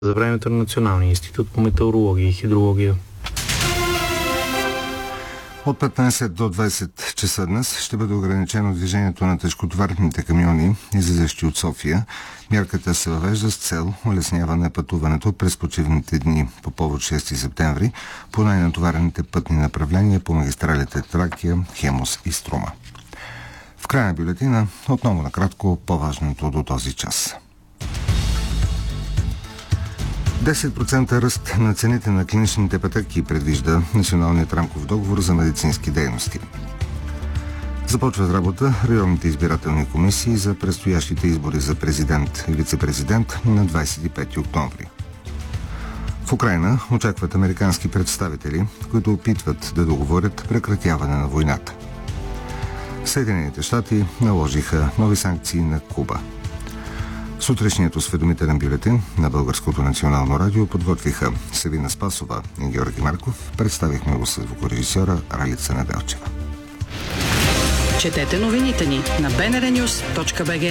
за времето на Националния институт по метеорология и хидрология. От 15 до 20 часа днес ще бъде ограничено движението на тежкотоварните камиони, излизащи от София. Мярката се въвежда с цел улесняване пътуването през почивните дни по повод 6 септември по най-натоварените пътни направления по магистралите Тракия, Хемус и Струма. В края на бюлетина отново накратко по-важното до този час. 10% ръст на цените на клиничните пътеки предвижда Националният рамков договор за медицински дейности. Започват работа районните избирателни комисии за предстоящите избори за президент и вице-президент на 25 октомври. В Украйна очакват американски представители, които опитват да договорят прекратяване на войната. Съединените щати наложиха нови санкции на Куба. Сутрешният осведомителен бюлетин на Българското национално радио подготвиха Севина Спасова и Георги Марков. Представихме го с звукорежисьора Ралица Неделчева. Четете новините ни на bnrnews.bg.